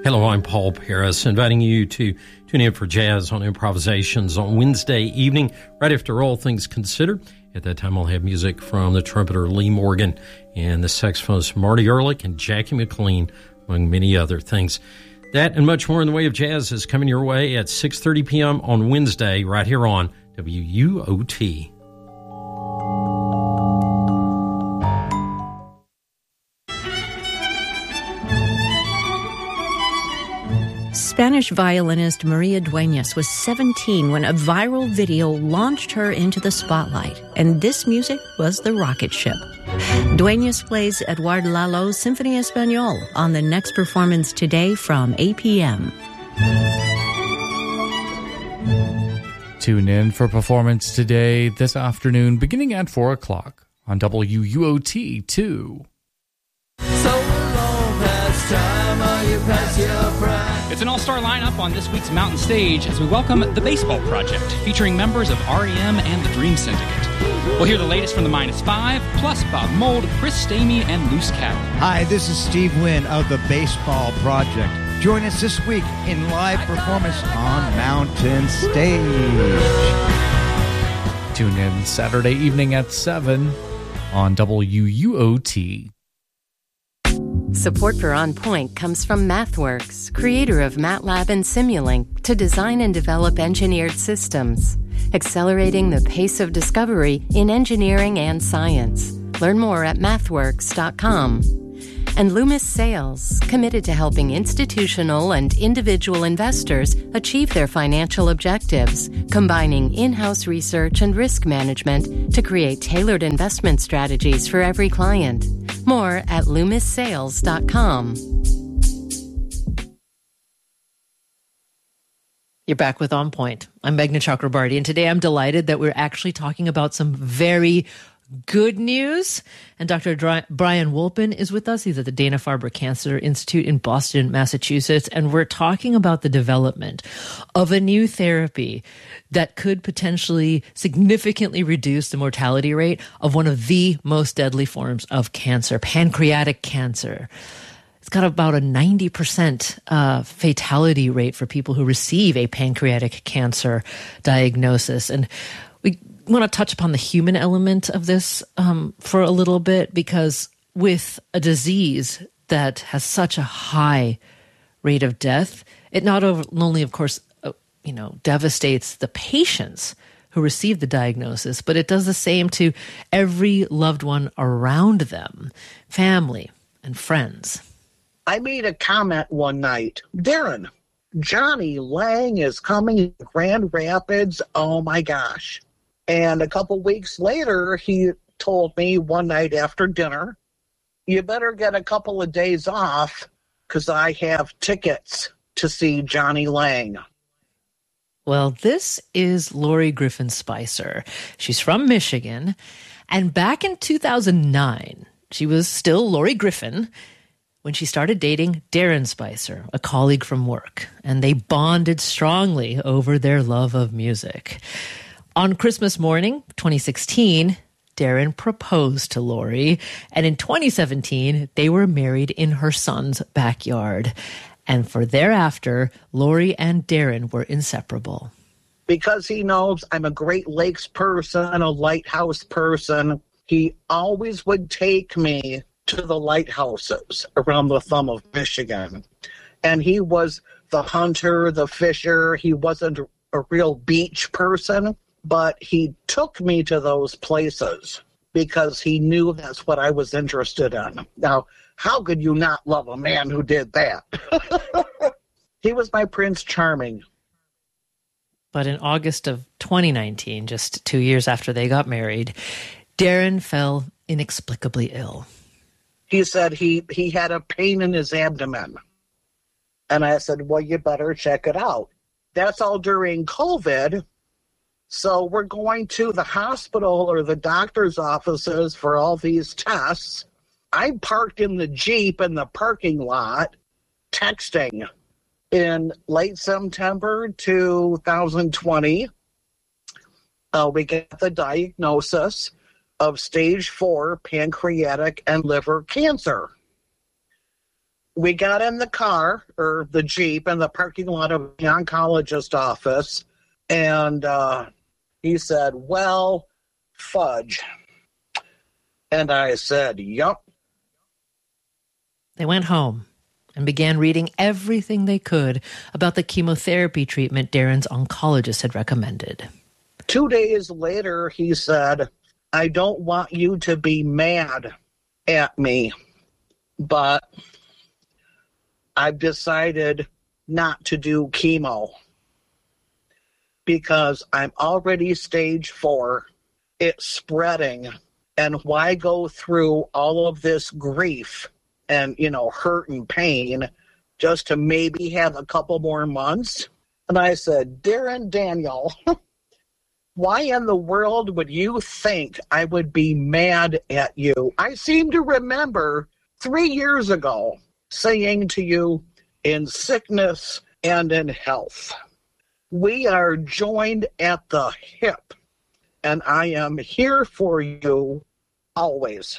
Hello, I'm Paul Paris, inviting you to tune in for Jazz on Improvisations on Wednesday evening, right after All Things Considered. At that time, I'll have music from the trumpeter Lee Morgan and the saxophonist Marty Ehrlich and Jackie McLean, among many other things. That and much more in the way of jazz is coming your way at 6:30 p.m. on Wednesday, right here on WUOT. Spanish violinist Maria Dueñas was 17 when a viral video launched her into the spotlight, and this music was the rocket ship. Dueñas plays Eduard Lalo's Symphony Español on the next performance today from 8 p.m. Tune in for performance today, this afternoon, beginning at 4 o'clock on WUOT 2. It's an all-star lineup on this week's Mountain Stage as we welcome The Baseball Project, featuring members of REM and the Dream Syndicate. We'll hear the latest from the -5, plus Bob Mould, Chris Stamey, and Loose Cattle. Hi, this is Steve Wynn of The Baseball Project. Join us this week in live performance on Mountain Stage. Tune in Saturday evening at 7 on WUOT. Support for On Point comes from MathWorks, creator of MATLAB and Simulink, to design and develop engineered systems, accelerating the pace of discovery in engineering and science. Learn more at mathworks.com. And Loomis Sales, committed to helping institutional and individual investors achieve their financial objectives, combining in-house research and risk management to create tailored investment strategies for every client. More at loomissales.com. You're back with On Point. I'm Meghna Chakrabarty, and today I'm delighted that we're actually talking about some very good news. And Dr. Brian Wolpin is with us. He's at the Dana-Farber Cancer Institute in Boston, Massachusetts. And we're talking about the development of a new therapy that could potentially significantly reduce the mortality rate of one of the most deadly forms of cancer, pancreatic cancer. It's got about a 90% fatality rate for people who receive a pancreatic cancer diagnosis. And we want to touch upon the human element of this for a little bit, because with a disease that has such a high rate of death, it not only, of course, devastates the patients who receive the diagnosis, but it does the same to every loved one around them, family and friends. I made a comment one night, Darren, Johnny Lang is coming to Grand Rapids. Oh my gosh. And a couple weeks later, he told me one night after dinner, you better get a couple of days off because I have tickets to see Johnny Lang. Well, this is Lori Griffin Spicer. She's from Michigan. And back in 2009, she was still Lori Griffin when she started dating Darren Spicer, a colleague from work. And they bonded strongly over their love of music. On Christmas morning, 2016, Darren proposed to Lori, and in 2017, they were married in her son's backyard. And for thereafter, Lori and Darren were inseparable. Because he knows I'm a Great Lakes person, a lighthouse person, he always would take me to the lighthouses around the thumb of Michigan. And he was the hunter, the fisher. He wasn't a real beach person, but he took me to those places because he knew that's what I was interested in. Now, how could you not love a man who did that? He was my Prince Charming. But in August of 2019, just 2 years after they got married, Darren fell inexplicably ill. He said he had a pain in his abdomen. And I said, well, you better check it out. That's all during COVID. So we're going to the hospital or the doctor's offices for all these tests. I parked in the Jeep in the parking lot, texting in late September 2020. We get the diagnosis of stage 4 pancreatic and liver cancer. We got in the car, or the Jeep, in the parking lot of the oncologist office, and he said, well, fudge. And I said, yup. They went home and began reading everything they could about the chemotherapy treatment Darren's oncologist had recommended. 2 days later, he said, I don't want you to be mad at me, but I've decided not to do chemo because I'm already stage 4. It's spreading. And why go through all of this grief and, hurt and pain just to maybe have a couple more months? And I said, Darren Daniel, why in the world would you think I would be mad at you? I seem to remember 3 years ago saying to you, in sickness and in health, we are joined at the hip, and I am here for you always.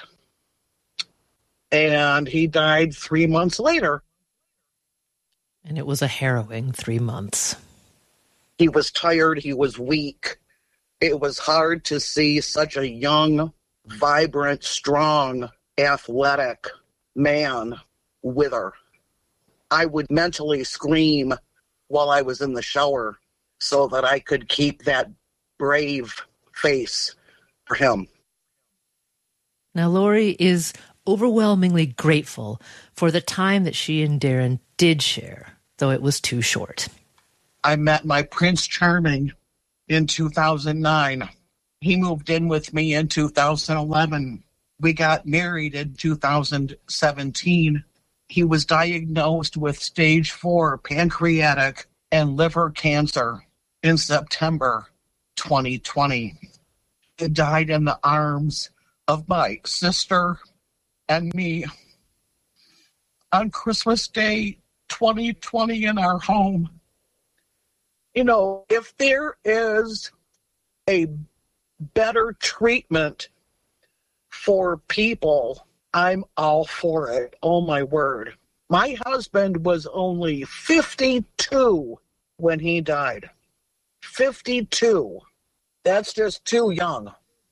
And he died 3 months later. And it was a harrowing 3 months. He was tired. He was weak. It was hard to see such a young, vibrant, strong, athletic man wither. I would mentally scream while I was in the shower so that I could keep that brave face for him. Now, Lori is overwhelmingly grateful for the time that she and Darren did share, though it was too short. I met my Prince Charming in 2009. He moved in with me in 2011. We got married in 2017. He was diagnosed with stage 4 pancreatic and liver cancer in September 2020. He died in the arms of my sister and me on Christmas Day 2020 in our home. If there is a better treatment for people, I'm all for it. Oh, my word. My husband was only 52 when he died. 52. That's just too young.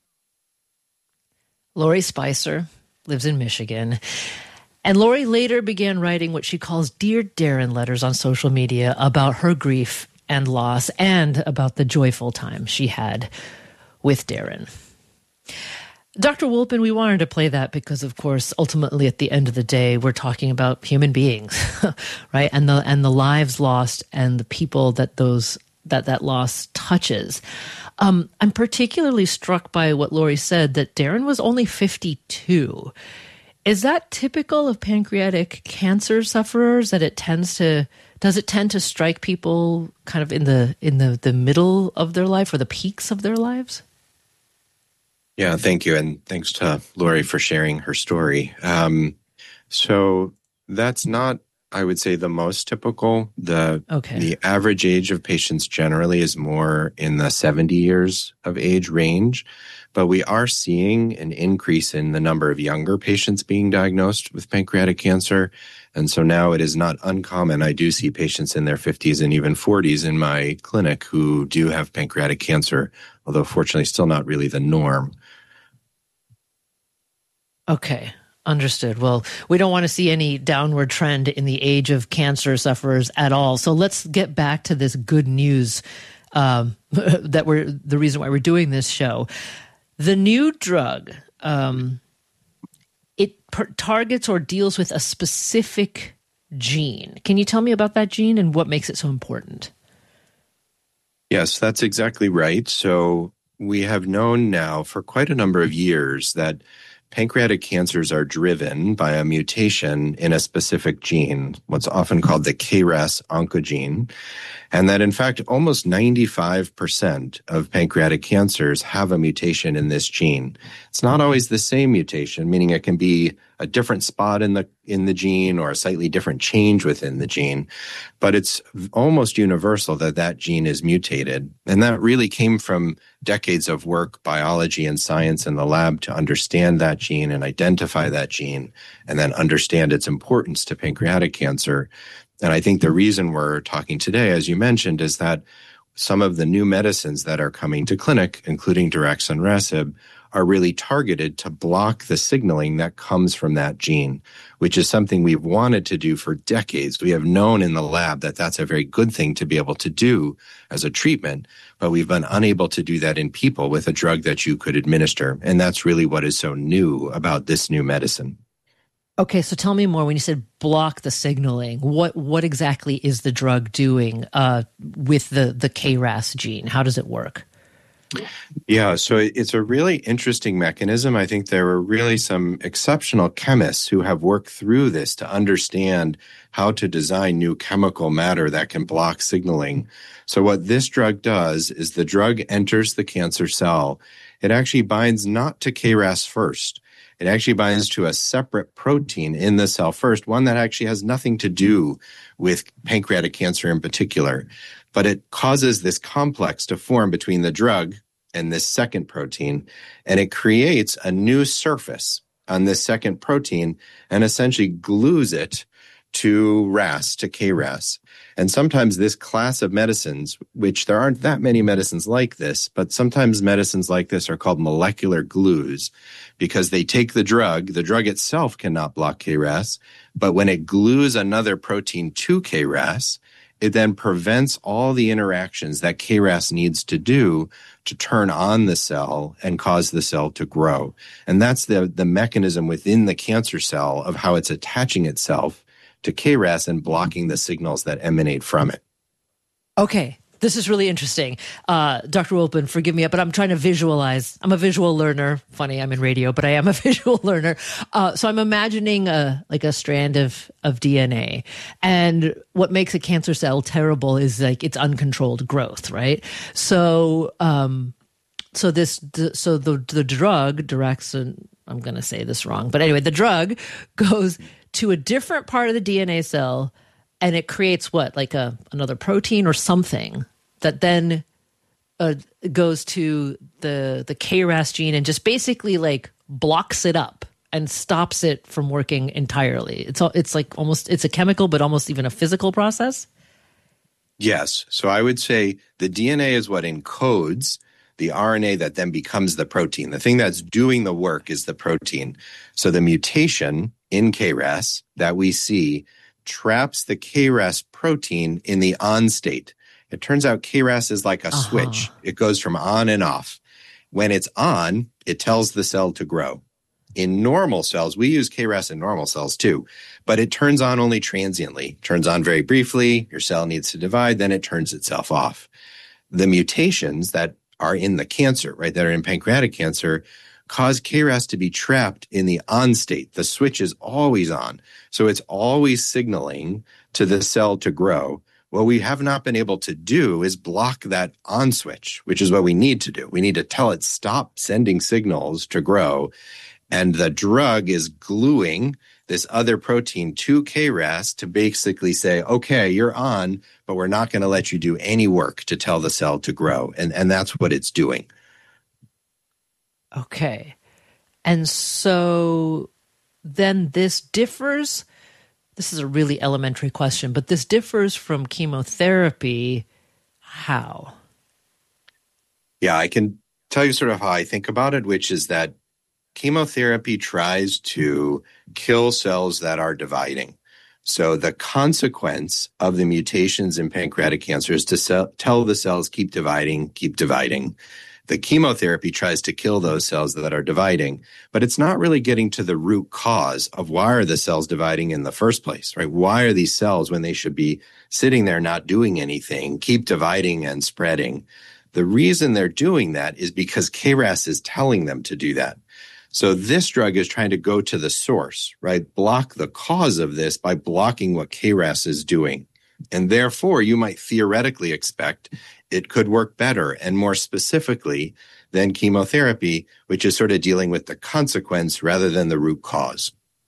Lori Spicer lives in Michigan. And Lori later began writing what she calls Dear Darren letters on social media about her grief and loss and about the joyful time she had with Darren. Dr. Wolpin, we wanted to play that because, of course, ultimately at the end of the day, we're talking about human beings, right? And the lives lost and the people that that loss touches. I'm particularly struck by what Lori said, that Darren was only 52. Is that typical of pancreatic cancer sufferers, that does it tend to strike people kind of in the middle of their life or the peaks of their lives? Yeah, thank you. And thanks to Lori for sharing her story. So that's not, I would say, the most typical. The average age of patients generally is more in the 70 years of age range, but we are seeing an increase in the number of younger patients being diagnosed with pancreatic cancer. And so now it is not uncommon. I do see patients in their 50s and even 40s in my clinic who do have pancreatic cancer, although fortunately still not really the norm. Okay, understood. Well, we don't want to see any downward trend in the age of cancer sufferers at all. So let's get back to this good news the reason why we're doing this show. The new drug, it targets or deals with a specific gene. Can you tell me about that gene and what makes it so important? Yes, that's exactly right. So we have known now for quite a number of years that pancreatic cancers are driven by a mutation in a specific gene, what's often called the KRAS oncogene, and that in fact almost 95% of pancreatic cancers have a mutation in this gene. It's not always the same mutation, meaning it can be a different spot in the gene or a slightly different change within the gene. But it's almost universal that gene is mutated. And that really came from decades of work, biology and science in the lab to understand that gene and identify that gene and then understand its importance to pancreatic cancer. And I think the reason we're talking today, as you mentioned, is that some of the new medicines that are coming to clinic, including daraxonrasib, are really targeted to block the signaling that comes from that gene, which is something we've wanted to do for decades. We have known in the lab that that's a very good thing to be able to do as a treatment, but we've been unable to do that in people with a drug that you could administer. And that's really what is so new about this new medicine. Okay, so tell me more. When you said block the signaling, what exactly is the drug doing with the KRAS gene? How does it work? Yeah, so it's a really interesting mechanism. I think there were really some exceptional chemists who have worked through this to understand how to design new chemical matter that can block signaling. So what this drug does is the drug enters the cancer cell. It actually binds not to KRAS first. It actually binds to a separate protein in the cell first, one that actually has nothing to do with pancreatic cancer in particular. But it causes this complex to form between the drug and this second protein, and it creates a new surface on this second protein and essentially glues it to RAS, to KRAS. And sometimes this class of medicines, which there aren't that many medicines like this, but sometimes medicines like this are called molecular glues because they take the drug itself cannot block KRAS, but when it glues another protein to KRAS, it then prevents all the interactions that KRAS needs to do to turn on the cell and cause the cell to grow. And that's the mechanism within the cancer cell of how it's attaching itself to KRAS and blocking the signals that emanate from it. Okay, this is really interesting. Dr. Wolpin, forgive me, but I'm trying to visualize. I'm a visual learner. Funny, I'm in radio, but I am a visual learner. So I'm imagining a strand of DNA. And what makes a cancer cell terrible is like its uncontrolled growth, right? So the drug, Daraxon, I'm going to say this wrong, but anyway, the drug goes to a different part of the DNA cell, and it creates what, like another protein or something that then goes to the KRAS gene and just basically like blocks it up and stops it from working entirely. It's like almost, it's a chemical, but almost even a physical process. Yes. So I would say the DNA is what encodes the RNA that then becomes the protein. The thing that's doing the work is the protein. So the mutation in KRAS that we see traps the KRAS protein in the on state. It turns out KRAS is like a switch. It goes from on and off. When it's on, it tells the cell to grow. In normal cells, we use KRAS in normal cells too, but it turns on only transiently. It turns on very briefly. Your cell needs to divide, then it turns itself off. The mutations that are in the cancer, right, that are in pancreatic cancer, cause KRAS to be trapped in the on state. The switch is always on. So it's always signaling to the cell to grow. What we have not been able to do is block that on switch, which is what we need to do. We need to tell it stop sending signals to grow. And the drug is gluing this other protein to KRAS to basically say, okay, you're on, but we're not going to let you do any work to tell the cell to grow. And that's what it's doing. Okay. And so then this differs. This is a really elementary question, but this differs from chemotherapy. How? Yeah, I can tell you sort of how I think about it, which is that chemotherapy tries to kill cells that are dividing. So the consequence of the mutations in pancreatic cancer is to tell the cells keep dividing, keep dividing. The chemotherapy tries to kill those cells that are dividing, but it's not really getting to the root cause of why are the cells dividing in the first place, right? Why are these cells, when they should be sitting there not doing anything, keep dividing and spreading? The reason they're doing that is because KRAS is telling them to do that. So this drug is trying to go to the source, right? Block the cause of this by blocking what KRAS is doing. And therefore, you might theoretically expect it could work better and more specifically than chemotherapy, which is sort of dealing with the consequence rather than the root cause.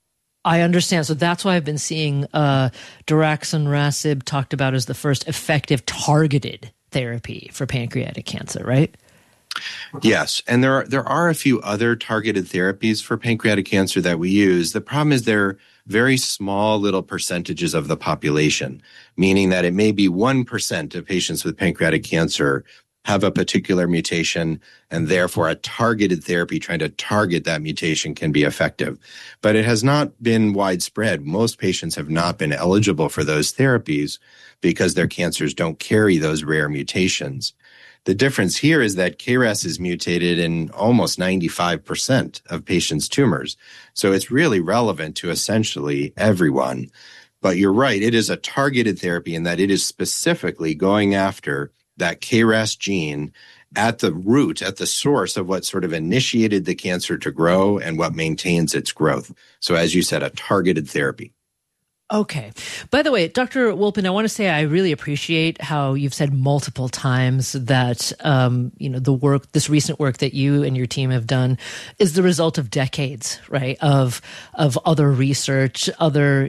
I understand. So that's why I've been seeing daraxonrasib talked about as the first effective targeted therapy for pancreatic cancer, right? Yes, and there are a few other targeted therapies for pancreatic cancer that we use. The problem is they're very small little percentages of the population, meaning that it may be 1% of patients with pancreatic cancer have a particular mutation, and therefore a targeted therapy trying to target that mutation can be effective. But it has not been widespread. Most patients have not been eligible for those therapies because their cancers don't carry those rare mutations. The difference here is that KRAS is mutated in almost 95% of patients' tumors. So it's really relevant to essentially everyone. But you're right, it is a targeted therapy in that it is specifically going after that KRAS gene at the root, at the source of what sort of initiated the cancer to grow and what maintains its growth. So as you said, a targeted therapy. Okay. By the way, Dr. Wolpin, I want to say I really appreciate how you've said multiple times that the work, this recent work that you and your team have done, is the result of decades, right? Of other research, other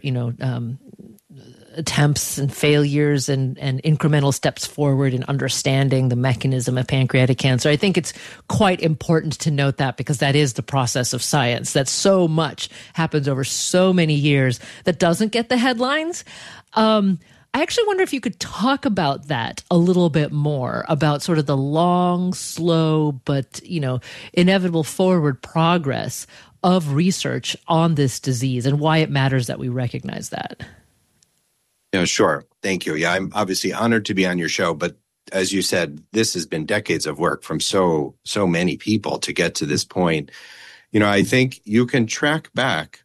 attempts and failures and incremental steps forward in understanding the mechanism of pancreatic cancer. I think it's quite important to note that because that is the process of science, that so much happens over so many years that doesn't get the headlines. I actually wonder if you could talk about that a little bit more, about sort of the long, slow, but, inevitable forward progress of research on this disease and why it matters that we recognize that. Yeah, sure. Thank you. Yeah, I'm obviously honored to be on your show, but as you said, this has been decades of work from so many people to get to this point. I think you can track back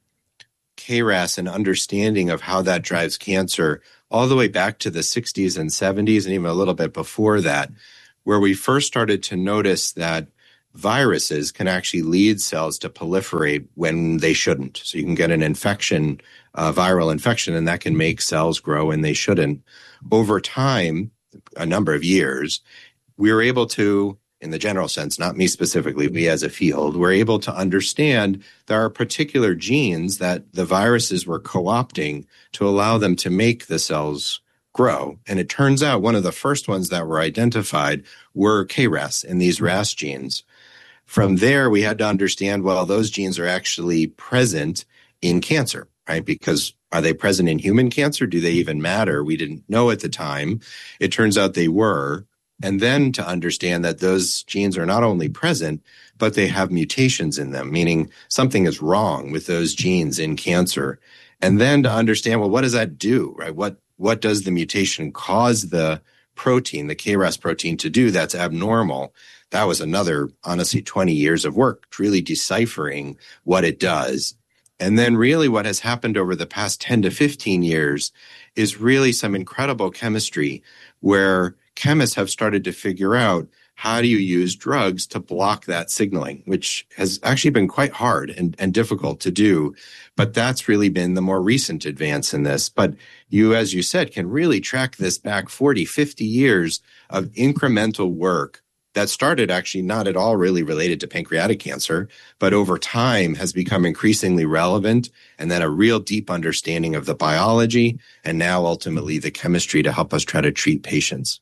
KRAS and understanding of how that drives cancer all the way back to the 60s and 70s and even a little bit before that, where we first started to notice that viruses can actually lead cells to proliferate when they shouldn't. So you can get an infection, viral infection, and that can make cells grow when they shouldn't. Over time, a number of years, we were able to, in the general sense, not me specifically, we as a field, were able to understand there are particular genes that the viruses were co-opting to allow them to make the cells grow. And it turns out one of the first ones that were identified were KRAS and these RAS genes. From there, we had to understand, well, those genes are actually present in cancer, right? Because are they present in human cancer? Do they even matter? We didn't know at the time. It turns out they were. And then to understand that those genes are not only present, but they have mutations in them, meaning something is wrong with those genes in cancer. And then to understand, well, what does that do, right? What does the mutation cause the protein, the KRAS protein, to do that's abnormal? That was another, honestly, 20 years of work, really deciphering what it does. And then really what has happened over the past 10 to 15 years is really some incredible chemistry where chemists have started to figure out how do you use drugs to block that signaling, which has actually been quite hard and difficult to do. But that's really been the more recent advance in this. But you, as you said, can really track this back 40, 50 years of incremental work that started actually not at all really related to pancreatic cancer, but over time has become increasingly relevant, and then a real deep understanding of the biology and now ultimately the chemistry to help us try to treat patients.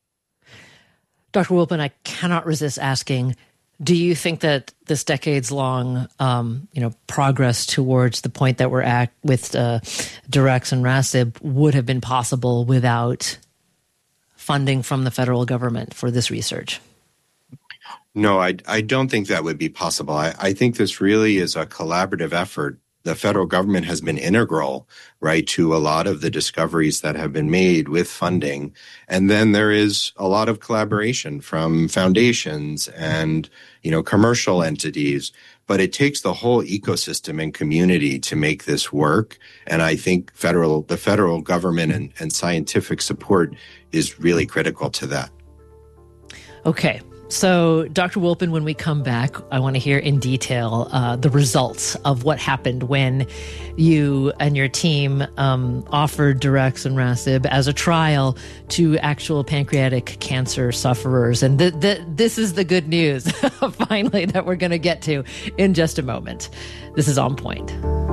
Dr. Wolpin, I cannot resist asking, do you think that this decades-long progress towards the point that we're at with daraxonrasib would have been possible without funding from the federal government for this research? No, I don't think that would be possible. I think this really is a collaborative effort. The federal government has been integral, right, to a lot of the discoveries that have been made with funding. And then there is a lot of collaboration from foundations and, commercial entities. But it takes the whole ecosystem and community to make this work. And I think the federal government and scientific support is really critical to that. Okay. So, Dr. Wolpin, when we come back, I want to hear in detail the results of what happened when you and your team offered daraxonrasib as a trial to actual pancreatic cancer sufferers. And this is the good news, finally, that we're going to get to in just a moment. This is On Point.